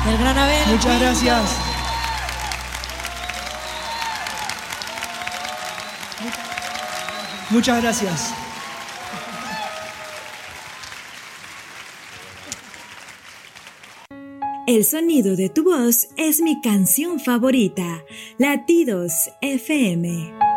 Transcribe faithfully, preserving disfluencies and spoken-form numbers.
El gran Abel. Muchas gracias. Muchas gracias. El sonido de tu voz es mi canción favorita. Latidos F M.